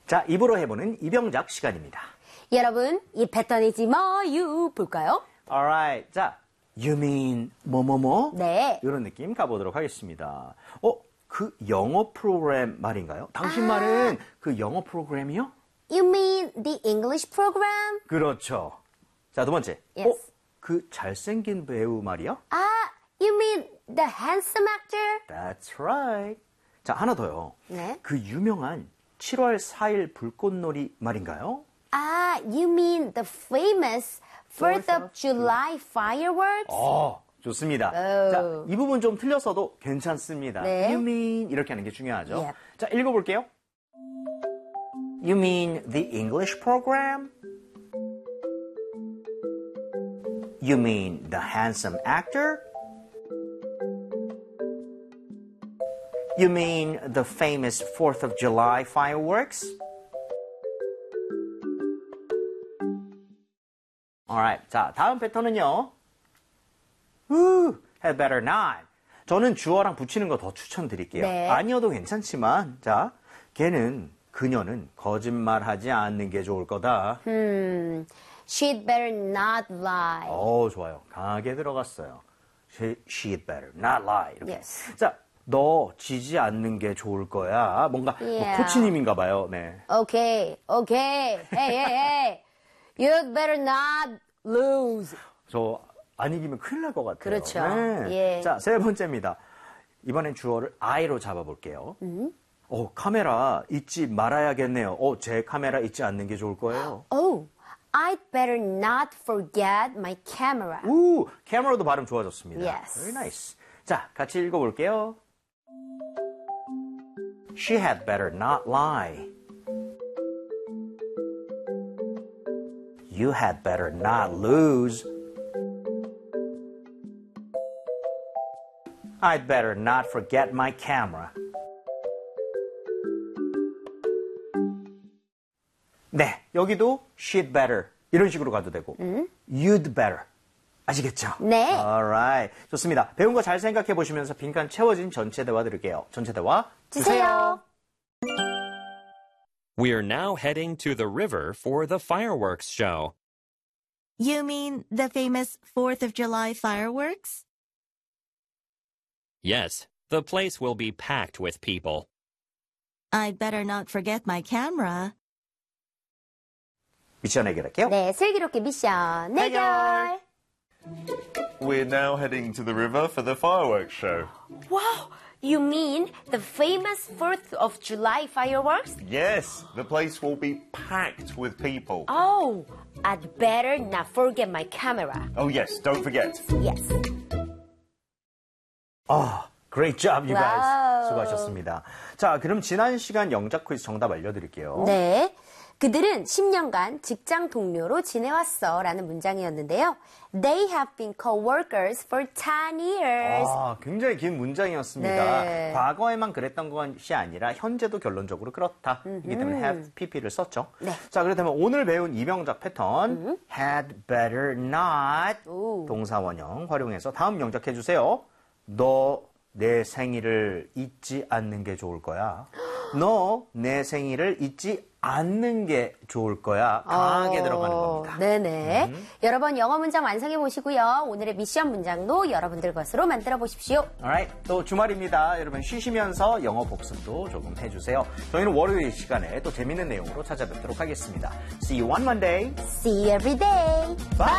자, 입으로 해보는 이병작 시간입니다. 여러분, 이 패턴 잊지 마요. 볼까요? Alright. 자, you mean 뭐뭐뭐? 네. 이런 느낌 가보도록 하겠습니다. 그 영어 프로그램 말인가요? 당신 말은 그 영어 프로그램이요? You mean the English program? 그렇죠. 자, 두 번째. Yes. 그 잘생긴 배우 말이요? You mean the handsome actor? That's right. 자, 하나 더요. 네. 그 유명한 7월 4일 불꽃놀이 말인가요? You mean the famous 4th of July fireworks? 좋습니다. 오. 자, 이 부분 좀 틀렸어도 괜찮습니다. 네. You mean 이렇게 하는 게 중요하죠. Yep. 자, 읽어볼게요. You mean the English program? You mean the handsome actor? You mean the famous 4th of July fireworks? Alright. 자, 다음 패턴은요. Had better not. 저는 주어랑 붙이는 거 더 추천드릴게요. 네. 아니어도 괜찮지만, 자, 그녀는 거짓말하지 않는 게 좋을 거다. She'd better not lie. 좋아요. 강하게 들어갔어요. She'd better not lie. 이렇게. Yes. 자, 너 지지 않는 게 좋을 거야. 뭔가 Yeah. 코치님인가 봐요. 네. Okay. Hey. You'd better not lose. 저 안 이기면 큰일 날 것 같아요. 그렇죠. 네. 예. 자, 세 번째입니다. 이번엔 주어를 I로 잡아볼게요. 카메라 잊지 말아야겠네요. 제 카메라 잊지 않는 게 좋을 거예요. I'd better not forget my camera. 카메라도 발음 좋아졌습니다. Yes. Very nice. 자, 같이 읽어볼게요. She had better not lie. You had better not lose. I'd better not forget my camera. 네, 여기도 she'd better 이런 식으로 가도 되고 you'd better 아시겠죠? 네. Alright, 좋습니다. 배운 거 잘 생각해 보시면서 빈칸 채워진 전체 대화 들을게요. 전체 대화 주세요. We're now heading to the river for the fireworks show. You mean the famous 4th of July fireworks? Yes, the place will be packed with people. I'd better not forget my camera. 미션 해결할게요. 네, 슬기롭게 미션 해결. We're now heading to the river for the fireworks show. Wow, you mean the famous 4th of July fireworks? Yes, the place will be packed with people. I'd better not forget my camera. Oh yes, don't forget. Yes. Great job, you guys. 와우. 수고하셨습니다. 자, 그럼 지난 시간 영작 퀴즈 정답 알려드릴게요. 네. 그들은 10년간 직장 동료로 지내왔어 라는 문장이었는데요. They have been co-workers for 10 years. 굉장히 긴 문장이었습니다. 네. 과거에만 그랬던 것이 아니라 현재도 결론적으로 그렇다. 이기 때문에 have pp를 썼죠. 네. 자, 그렇다면 오늘 배운 이병작 패턴 had better not 동사 원형 활용해서 다음 영작해 주세요. 너 내 생일을 잊지 않는 게 좋을 거야. 너 내 생일을 잊지 않는 게 좋을 거야. 강하게 들어가는 겁니다. 네네. 여러분 영어 문장 완성해 보시고요. 오늘의 미션 문장도 여러분들 것으로 만들어 보십시오. Alright, 또 주말입니다. 여러분 쉬시면서 영어 복습도 조금 해주세요. 저희는 월요일 시간에 또 재밌는 내용으로 찾아뵙도록 하겠습니다. See you on Monday. See you every day. Bye.